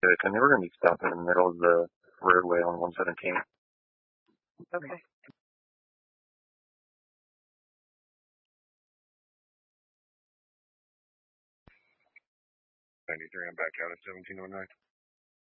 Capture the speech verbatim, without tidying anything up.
and they were going to be stopping in the middle of the roadway on one seventeen. Okay. ninety-three, I'm back out at seventeen oh nine.